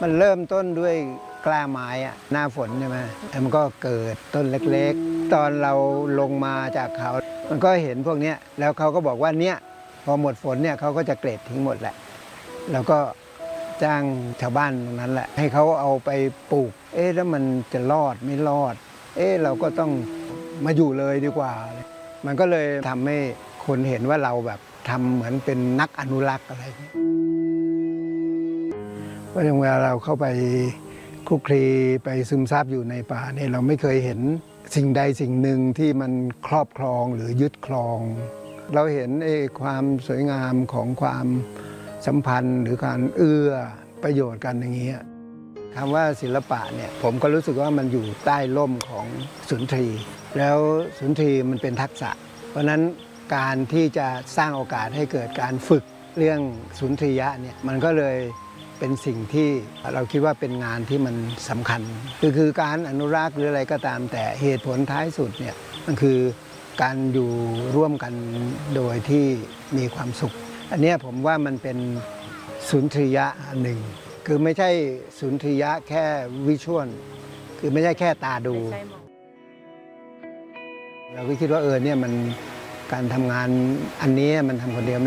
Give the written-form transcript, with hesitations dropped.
มันเริ่มต้นด้วยกล้าไม้อะหน้าฝนใช่ไหมแล้วมันก็เกิดต้นเล็กๆตอนเราลงมาจากเขามันก็เห็นพวกนี้แล้วเขาก็บอกว่าเนี่ยพอหมดฝนเนี่ยเขาก็จะเกรดทิ้งหมดแหละแล้วก็จ้างชาวบ้านตรงนั้นแหละให้เขาเอาไปปลูกแล้วมันจะรอดไม่รอดเราก็ต้องมาอยู่เลยดีกว่ามันก็เลยทำให้คนเห็นว่าเราแบบทำเหมือนเป็นนักอนุรักษ์อะไรเพราะเวลาเราเข้าไปคลุกคลีไปซึมซับอยู่ในป่าเนี่ยเราไม่เคยเห็นสิ่งใดสิ่งหนึ่งที่มันครอบครองหรือยึดครอง เราเห็นความสวยงามของความสัมพันธ์หรือการเอื้อประโยชน์กันอย่างนี้คำว่าศิลปะเนี่ยผมก็รู้สึกว่ามันอยู่ใต้ร่มของสุนทรีแล้วสุนทรีมันเป็นทักษะเพราะนั้นการที่จะสร้างโอกาสให้เกิดการฝึกเรื่องสุนทรียะเนี่ยมันก็เลยเป็นสิ่งที่เราคิดว่าเป็นงานที่มันสำคัญคือการอนุรักษ์หรืออะไรก็ตามแต่เหตุผลท้ายสุดเนี่ยมันคือการอยู่ร่วมกันโดยที่มีความสุขอันนี้ผมว่ามันเป็นสุนทรียะอันหนึ่งคือไม่ใช่สุนทรียะแค่วิชวลคือไม่ใช่แค่ตาดูเราก็คิดว่าเนี่ยมันการทำงานอันนี้มันทำคนเดียว